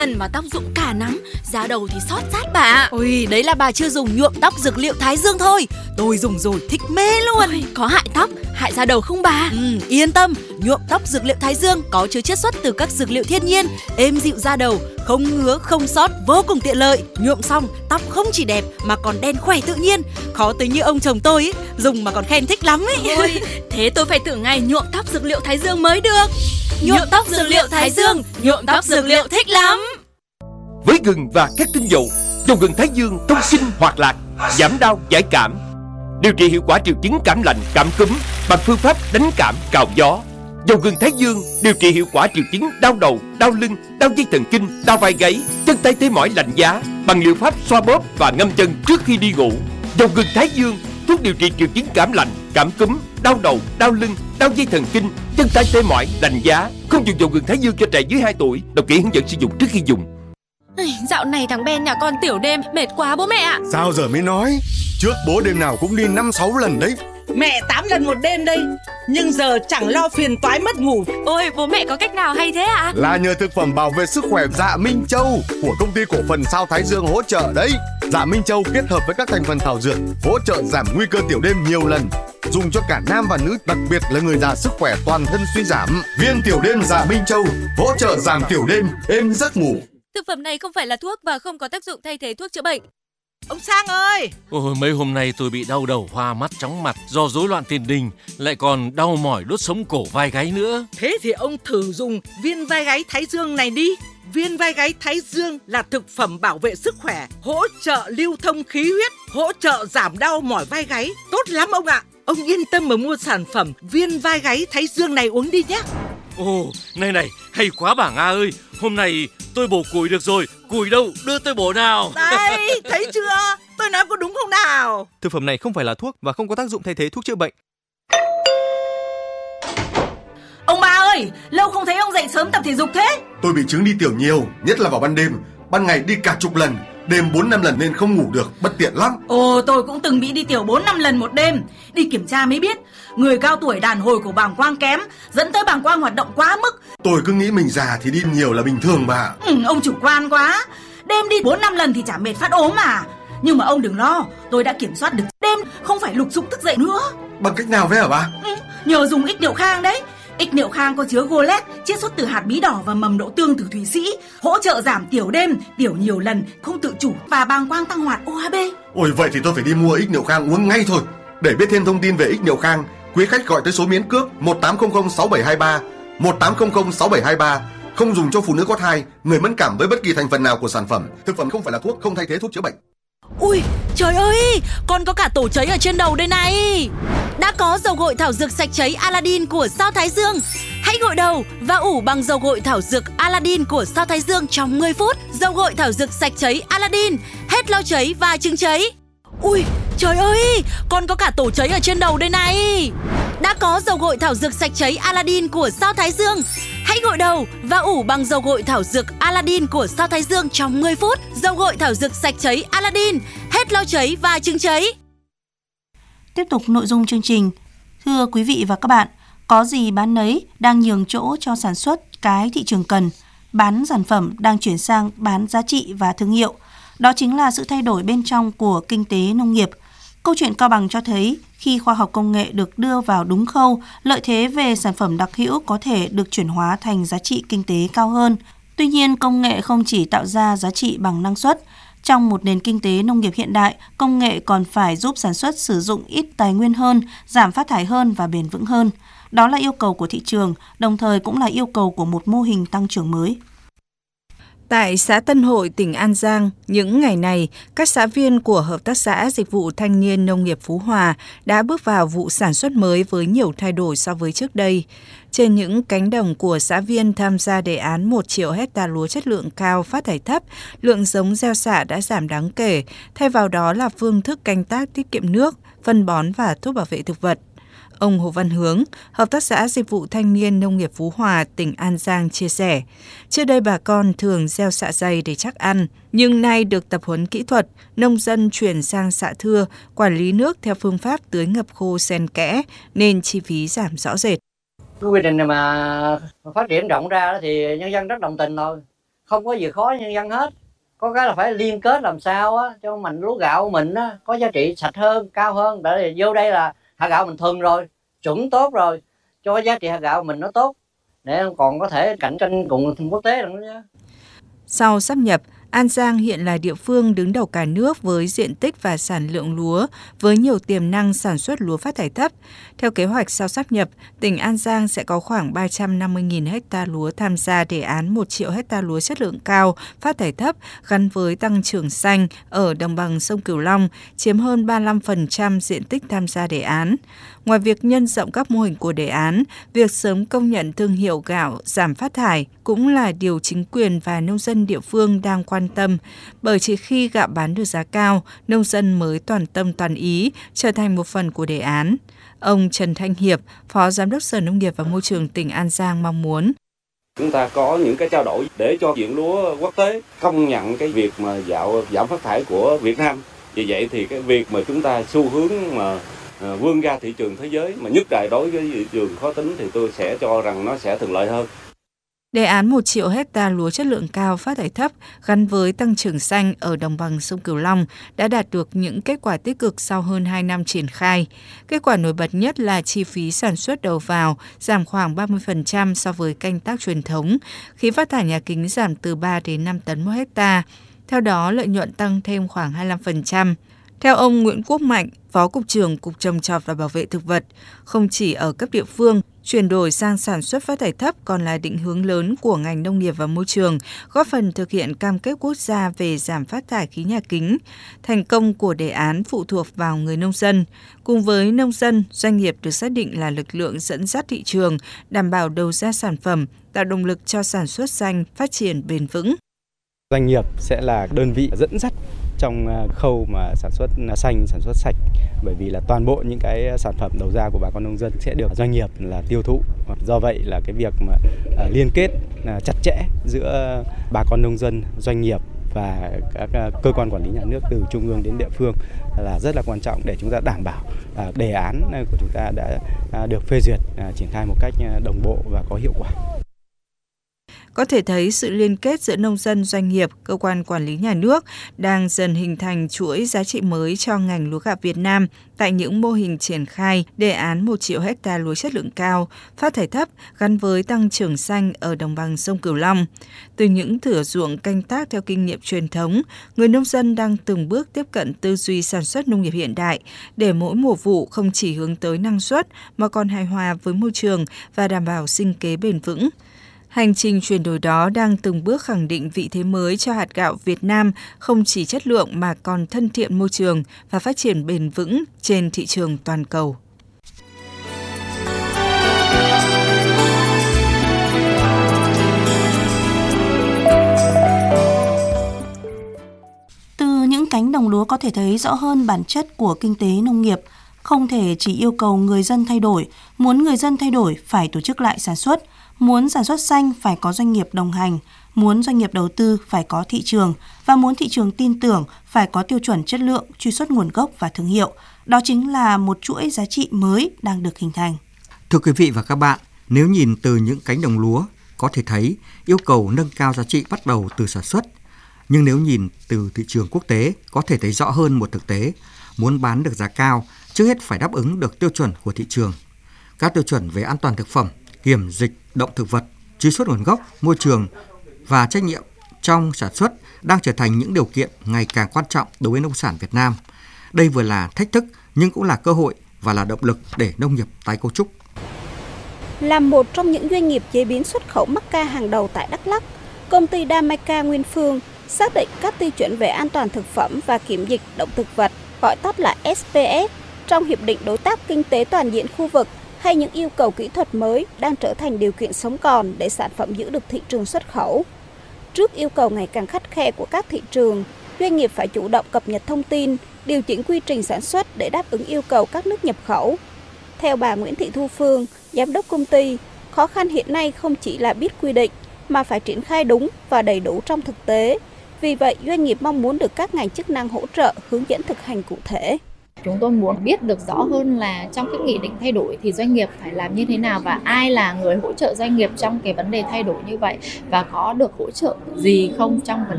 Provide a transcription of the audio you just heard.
Mà tóc rụng cả nắng, da đầu thì xót rát bà ạ. Ôi, đấy là bà chưa dùng nhuộm tóc dược liệu Thái Dương thôi. Tôi dùng rồi, thích mê luôn. Ôi, có hại tóc, hại da đầu không bà? Yên tâm, nhuộm tóc dược liệu Thái Dương có chứa chiết xuất từ các dược liệu thiên nhiên, êm dịu da đầu, không ngứa, không xót, vô cùng tiện lợi. Nhuộm xong, tóc không chỉ đẹp mà còn đen khỏe tự nhiên. Khó tính như ông chồng tôi ấy, dùng mà còn khen thích lắm ấy. Ôi, thế tôi phải thử ngay nhuộm tóc dược liệu Thái Dương mới được. Nhuộm tóc dược liệu Thái Dương, nhuộm tóc dược liệu thích lắm. Với gừng và các tinh dầu, dầu gừng Thái Dương thông kinh hoạt lạc, giảm đau giải cảm, điều trị hiệu quả triệu chứng cảm lạnh, cảm cúm bằng phương pháp đánh cảm cào gió. Dầu gừng Thái Dương điều trị hiệu quả triệu chứng đau đầu, đau lưng, đau dây thần kinh, đau vai gáy, chân tay tê mỏi lạnh giá bằng liệu pháp xoa bóp và ngâm chân trước khi đi ngủ. Dầu gừng Thái Dương thuốc điều trị triệu chứng cảm lạnh, cảm cúm, đau đầu, đau lưng, đau dây thần kinh, chân tay tê mỏi lạnh giá. Không dùng dầu gừng Thái Dương cho trẻ dưới 2 tuổi. Đọc kỹ hướng dẫn sử dụng trước khi dùng. Dạo này thằng Ben nhà con tiểu đêm mệt quá bố mẹ ạ. Sao giờ mới nói? Trước bố đêm nào cũng đi 5-6 lần đấy. Mẹ 8 lần một đêm đây. Nhưng giờ chẳng lo phiền toái mất ngủ. Ôi, bố mẹ có cách nào hay thế ạ? Là nhờ thực phẩm bảo vệ sức khỏe Dạ Minh Châu của công ty cổ phần Sao Thái Dương hỗ trợ đấy. Dạ Minh Châu kết hợp với các thành phần thảo dược hỗ trợ giảm nguy cơ tiểu đêm nhiều lần, dùng cho cả nam và nữ, đặc biệt là người già sức khỏe toàn thân suy giảm. Viên tiểu đêm Dạ Minh Châu hỗ trợ giảm tiểu đêm, êm giấc ngủ. Thực phẩm này không phải là thuốc và không có tác dụng thay thế thuốc chữa bệnh. Ông Sang ơi! Ôi, mấy hôm nay tôi bị đau đầu, hoa mắt, chóng mặt do rối loạn tiền đình, lại còn đau mỏi đốt sống cổ vai gáy nữa. Thế thì ông thử dùng viên vai gáy Thái Dương này đi. Viên vai gáy Thái Dương là thực phẩm bảo vệ sức khỏe, hỗ trợ lưu thông khí huyết, hỗ trợ giảm đau mỏi vai gáy. Tốt lắm ông ạ! Ông yên tâm mà mua sản phẩm viên vai gáy Thái Dương này uống đi nhé. Ồ, này, hay quá bà Nga ơi. Hôm nay tôi bổ củi được rồi. Củi đâu, đưa tôi bổ nào. Đây, thấy chưa? Tôi nói có đúng không nào? Thực phẩm này không phải là thuốc và không có tác dụng thay thế thuốc chữa bệnh. Ông ba ơi, lâu không thấy ông dậy sớm tập thể dục thế. Tôi bị chứng đi tiểu nhiều, nhất là vào ban đêm. Ban ngày đi cả chục lần, đêm 4-5 lần nên không ngủ được, bất tiện lắm. Ồ, tôi cũng từng bị đi tiểu 4-5 lần một đêm. Đi kiểm tra mới biết, người cao tuổi đàn hồi của bàng quang kém, dẫn tới bàng quang hoạt động quá mức. Tôi cứ nghĩ mình già thì đi nhiều là bình thường mà. Ông chủ quan quá. Đêm đi 4-5 lần thì chả mệt phát ốm mà. Nhưng mà ông đừng lo, tôi đã kiểm soát được. Đêm không phải lục dục thức dậy nữa. Bằng cách nào vậy hả bà? Nhờ dùng ích niệu khang đấy. Ích niệu khang có chứa golet, chiết xuất từ hạt bí đỏ và mầm đậu tương từ Thụy Sĩ, hỗ trợ giảm tiểu đêm, tiểu nhiều lần, không tự chủ và bàng quang tăng hoạt OHB. Ôi, vậy thì tôi phải đi mua ích niệu khang uống ngay thôi. Để biết thêm thông tin về ích niệu khang, quý khách gọi tới số miễn cước 1800 6723, 1800 6723. Không dùng cho phụ nữ có thai, người mẫn cảm với bất kỳ thành phần nào của sản phẩm. Thực phẩm không phải là thuốc, không thay thế thuốc chữa bệnh. Ui, trời ơi, con có cả tổ cháy ở trên đầu đây này. Đã có dầu gội thảo dược sạch cháy Aladdin của Sao Thái Dương. Hãy gội đầu và ủ bằng dầu gội thảo dược Aladdin của Sao Thái Dương trong 10 phút. Dầu gội thảo dược sạch cháy Aladdin, hết lo cháy và chứng cháy. Ui, trời ơi, con có cả tổ cháy ở trên đầu đây này. Đã có dầu gội thảo dược sạch cháy Aladdin của Sao Thái Dương. Hãy gội đầu và ủ bằng dầu gội thảo dược Aladdin của Sao Thái Dương trong 10 phút. Dầu gội thảo dược sạch cháy Aladdin, hết lo cháy và chứng cháy. Tiếp tục nội dung chương trình. Thưa quý vị và các bạn, có gì bán nấy đang nhường chỗ cho sản xuất cái thị trường cần. Bán sản phẩm đang chuyển sang bán giá trị và thương hiệu. Đó chính là sự thay đổi bên trong của kinh tế nông nghiệp. Câu chuyện Cao Bằng cho thấy khi khoa học công nghệ được đưa vào đúng khâu, lợi thế về sản phẩm đặc hữu có thể được chuyển hóa thành giá trị kinh tế cao hơn. Tuy nhiên, công nghệ không chỉ tạo ra giá trị bằng năng suất. Trong một nền kinh tế nông nghiệp hiện đại, công nghệ còn phải giúp sản xuất sử dụng ít tài nguyên hơn, giảm phát thải hơn và bền vững hơn. Đó là yêu cầu của thị trường, đồng thời cũng là yêu cầu của một mô hình tăng trưởng mới. Tại xã Tân Hội, tỉnh An Giang, những ngày này, các xã viên của Hợp tác xã Dịch vụ Thanh niên Nông nghiệp Phú Hòa đã bước vào vụ sản xuất mới với nhiều thay đổi so với trước đây. Trên những cánh đồng của xã viên tham gia đề án 1 triệu hecta lúa chất lượng cao phát thải thấp, lượng giống gieo xạ đã giảm đáng kể, thay vào đó là phương thức canh tác tiết kiệm nước, phân bón và thuốc bảo vệ thực vật. Ông Hồ Văn Hướng, Hợp tác xã Dịch vụ Thanh niên Nông nghiệp Phú Hòa, tỉnh An Giang chia sẻ, trước đây bà con thường gieo xạ dày để chắc ăn, nhưng nay được tập huấn kỹ thuật, nông dân chuyển sang xạ thưa, quản lý nước theo phương pháp tưới ngập khô xen kẽ, nên chi phí giảm rõ rệt. Cái quy trình này mà phát triển rộng ra thì nhân dân rất đồng tình rồi. không có gì khó nhân dân hết. Có cái là phải liên kết làm sao á cho mình lúa gạo của mình á có giá trị sạch hơn, cao hơn. Để vô đây là hạt gạo mình thuần rồi, chuẩn tốt rồi, cho giá trị hạt gạo mình nó tốt để còn có thể cạnh tranh cùng quốc tế được nữa. Sau sáp nhập, An Giang hiện là địa phương đứng đầu cả nước với diện tích và sản lượng lúa với nhiều tiềm năng sản xuất lúa phát thải thấp. Theo kế hoạch sau sáp nhập, tỉnh An Giang sẽ có khoảng 350.000 ha lúa tham gia đề án 1 triệu ha lúa chất lượng cao, phát thải thấp gắn với tăng trưởng xanh ở đồng bằng sông Cửu Long, chiếm hơn 35% diện tích tham gia đề án. Ngoài việc nhân rộng các mô hình của đề án, việc sớm công nhận thương hiệu gạo giảm phát thải cũng là điều chính quyền và nông dân địa phương đang quan tâm, bởi chỉ khi gạo bán được giá cao, nông dân mới toàn tâm toàn ý trở thành một phần của đề án. Ông Trần Thanh Hiệp, Phó Giám đốc Sở Nông nghiệp và Môi trường tỉnh An Giang mong muốn chúng ta có những cái trao đổi để cho viện lúa quốc tế công nhận cái việc mà gạo giảm phát thải của Việt Nam. Vì vậy thì cái việc mà chúng ta xu hướng mà vươn ra thị trường thế giới mà nhất là đối với thị trường khó tính thì tôi sẽ cho rằng nó sẽ thuận lợi hơn. Đề án 1 triệu ha lúa chất lượng cao phát thải thấp gắn với tăng trưởng xanh ở đồng bằng sông Cửu Long đã đạt được những kết quả tích cực sau hơn 2 năm triển khai. Kết quả nổi bật nhất là chi phí sản xuất đầu vào giảm khoảng 30% so với canh tác truyền thống, khí phát thải nhà kính giảm từ 3 đến 5 tấn một hectare. Theo đó, lợi nhuận tăng thêm khoảng 25%. Theo ông Nguyễn Quốc Mạnh, Phó Cục trưởng Cục Trồng trọt và Bảo vệ Thực vật, không chỉ ở cấp địa phương, chuyển đổi sang sản xuất phát thải thấp còn là định hướng lớn của ngành nông nghiệp và môi trường, góp phần thực hiện cam kết quốc gia về giảm phát thải khí nhà kính. Thành công của đề án phụ thuộc vào người nông dân. Cùng với nông dân, doanh nghiệp được xác định là lực lượng dẫn dắt thị trường, đảm bảo đầu ra sản phẩm, tạo động lực cho sản xuất xanh phát triển bền vững. Doanh nghiệp sẽ là đơn vị dẫn dắt trong khâu mà sản xuất xanh, sản xuất sạch, bởi vì là toàn bộ những cái sản phẩm đầu ra của bà con nông dân sẽ được doanh nghiệp là tiêu thụ. Do vậy là cái việc mà liên kết chặt chẽ giữa bà con nông dân, doanh nghiệp và các cơ quan quản lý nhà nước từ trung ương đến địa phương là rất là quan trọng để chúng ta đảm bảo đề án của chúng ta đã được phê duyệt triển khai một cách đồng bộ và có hiệu quả. Có thể thấy sự liên kết giữa nông dân, doanh nghiệp, cơ quan quản lý nhà nước đang dần hình thành chuỗi giá trị mới cho ngành lúa gạo Việt Nam tại những mô hình triển khai đề án 1 triệu ha lúa chất lượng cao, phát thải thấp gắn với tăng trưởng xanh ở đồng bằng sông Cửu Long. Từ những thửa ruộng canh tác theo kinh nghiệm truyền thống, người nông dân đang từng bước tiếp cận tư duy sản xuất nông nghiệp hiện đại để mỗi mùa vụ không chỉ hướng tới năng suất mà còn hài hòa với môi trường và đảm bảo sinh kế bền vững. Hành trình chuyển đổi đó đang từng bước khẳng định vị thế mới cho hạt gạo Việt Nam không chỉ chất lượng mà còn thân thiện môi trường và phát triển bền vững trên thị trường toàn cầu. Từ những cánh đồng lúa có thể thấy rõ hơn bản chất của kinh tế nông nghiệp. Không thể chỉ yêu cầu người dân thay đổi, muốn người dân thay đổi phải tổ chức lại sản xuất. Muốn sản xuất xanh phải có doanh nghiệp đồng hành, muốn doanh nghiệp đầu tư phải có thị trường, và muốn thị trường tin tưởng phải có tiêu chuẩn chất lượng, truy xuất nguồn gốc và thương hiệu. Đó chính là một chuỗi giá trị mới đang được hình thành. Thưa quý vị và các bạn, nếu nhìn từ những cánh đồng lúa, có thể thấy yêu cầu nâng cao giá trị bắt đầu từ sản xuất. Nhưng nếu nhìn từ thị trường quốc tế, có thể thấy rõ hơn một thực tế. Muốn bán được giá cao, trước hết phải đáp ứng được tiêu chuẩn của thị trường. Các tiêu chuẩn về an toàn thực phẩm, kiểm dịch động thực vật, truy xuất nguồn gốc, môi trường và trách nhiệm trong sản xuất đang trở thành những điều kiện ngày càng quan trọng đối với nông sản Việt Nam. Đây vừa là thách thức nhưng cũng là cơ hội và là động lực để nông nghiệp tái cấu trúc. Là một trong những doanh nghiệp chế biến xuất khẩu mắc ca hàng đầu tại Đắk Lắk, công ty Damaica Nguyên Phương xác định các tiêu chuẩn về an toàn thực phẩm và kiểm dịch động thực vật, gọi tắt là SPS, trong Hiệp định Đối tác Kinh tế Toàn diện khu vực hay những yêu cầu kỹ thuật mới đang trở thành điều kiện sống còn để sản phẩm giữ được thị trường xuất khẩu. Trước yêu cầu ngày càng khắt khe của các thị trường, doanh nghiệp phải chủ động cập nhật thông tin, điều chỉnh quy trình sản xuất để đáp ứng yêu cầu các nước nhập khẩu. Theo bà Nguyễn Thị Thu Phương, giám đốc công ty, khó khăn hiện nay không chỉ là biết quy định mà phải triển khai đúng và đầy đủ trong thực tế. Vì vậy, doanh nghiệp mong muốn được các ngành chức năng hỗ trợ, hướng dẫn thực hành cụ thể. Chúng tôi muốn biết được rõ hơn là trong cái nghị định thay đổi thì doanh nghiệp phải làm như thế nào và ai là người hỗ trợ doanh nghiệp trong cái vấn đề thay đổi như vậy và có được hỗ trợ gì không trong vấn